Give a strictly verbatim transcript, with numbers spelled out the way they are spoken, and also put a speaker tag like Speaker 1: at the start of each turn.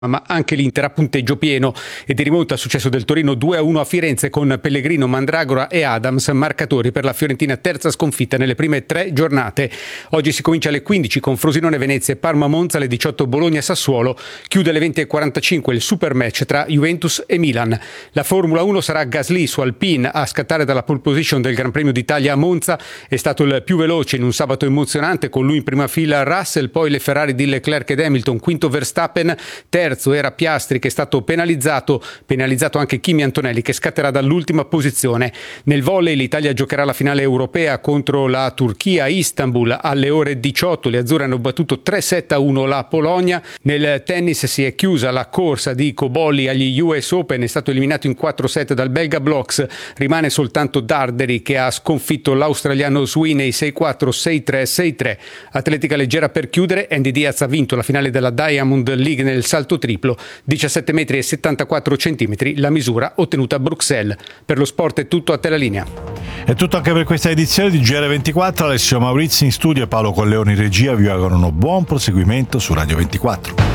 Speaker 1: ma anche l'Inter a punteggio pieno e di rimonta al successo del Torino due a uno a Firenze con Pellegrino, Mandragora e Adams marcatori per la Fiorentina, terza sconfitta nelle prime tre giornate. Oggi si comincia alle quindici con Frosinone, Venezia e Parma, Monza, alle diciotto Bologna, Sassuolo, chiude alle venti e quarantacinque il super match tra Juventus e Milan. La Formula uno sarà Gasly su Alpine a scattare dalla pole position del Gran Premio d'Italia a Monza, è stato il più veloce in un sabato emozionante, con lui in prima fila Russell, poi le Ferrari di Leclerc ed Hamilton, quinto Verstappen, terzo era Piastri che è stato penalizzato, penalizzato anche Kimi Antonelli che scatterà dall'ultima posizione. Nel volley l'Italia giocherà la finale europea contro la Turchia a Istanbul alle ore diciotto, le azzurre hanno battuto tre sette a uno la Polonia. Nel tennis si è chiusa la corsa di Cobolli agli U S Open, è stato eliminato in quattro set dal belga Bloks, rimane soltanto Darderi che ha sconfitto l'australiano Sweeney sei quattro sei tre sei tre. Atletica leggera per chiudere, Andy Diaz ha vinto la finale della Diamond League nel salto triplo, diciassette metri e settantaquattro centimetri, la misura ottenuta a Bruxelles. Per lo sport è tutto, a te la linea.
Speaker 2: È tutto anche per questa edizione di G R ventiquattro. Alessio Maurizi in studio e Paolo Colleoni in regia vi augurano buon proseguimento su Radio ventiquattro.